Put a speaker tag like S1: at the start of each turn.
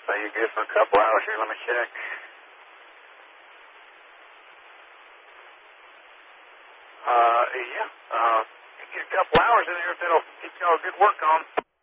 S1: say you're good for a couple hours here. Let me check. Yeah. You get a couple hours in here if it'll keep y'all good work on.